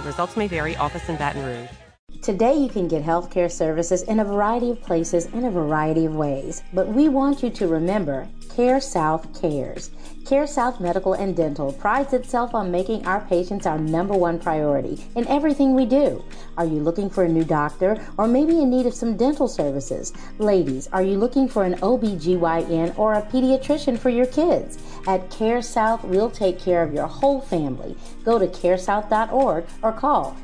Results may vary. Office in Baton Rouge. Today you can get healthcare services in a variety of places in a variety of ways, but we want you to remember CareSouth cares. CareSouth Medical and Dental prides itself on making our patients our number one priority in everything we do. Are you looking for a new doctor or maybe in need of some dental services? Ladies, are you looking for an OBGYN or a pediatrician for your kids? At CareSouth, we'll take care of your whole family. Go to caresouth.org or call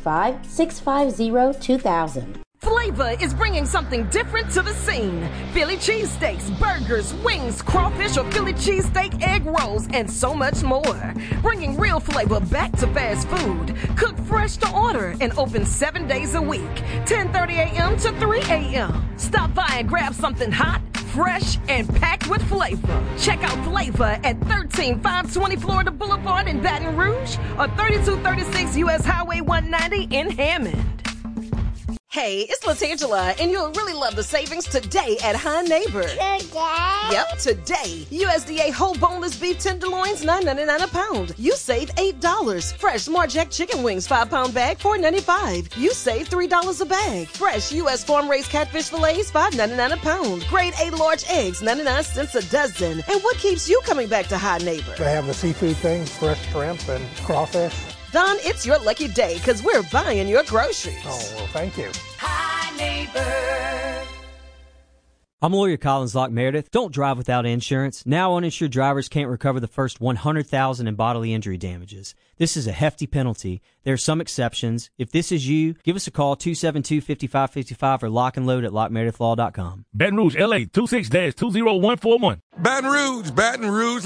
225-650-2000. Flavor is bringing something different to the scene. Philly cheesesteaks, burgers, wings, crawfish or Philly cheesesteak egg rolls, and so much more. Bringing real flavor back to fast food. Cooked fresh to order and open 7 days a week, 10:30 a.m. to 3 a.m. Stop by and grab something hot, fresh, and packed with flavor. Check out Flavor at 13520 Florida Boulevard in Baton Rouge or 3236 U.S. Highway 190 in Hammond. Hey, it's LaTangela, and you'll really love the savings today at High Neighbor. Today? Yep, today. USDA whole boneless beef tenderloins, $9.99 a pound. You save $8. Fresh Marjack chicken wings, 5-pound bag, $4.95. You save $3 a bag. Fresh U.S. farm-raised catfish fillets, $5.99 a pound. Grade A large eggs, 99 cents a dozen. And what keeps you coming back to High Neighbor? They have the seafood things, fresh shrimp and crawfish. Don, it's your lucky day because we're buying your groceries. Oh, well, thank you. Hi, neighbor. I'm lawyer Collins Locke Meredith. Don't drive without insurance. Now uninsured drivers can't recover the first $100,000 in bodily injury damages. This is a hefty penalty. There are some exceptions. If this is you, give us a call, 272-5555 or lock and load at lockmeredithlaw.com. Baton Rouge, LA, 26-20141. Baton Rouge,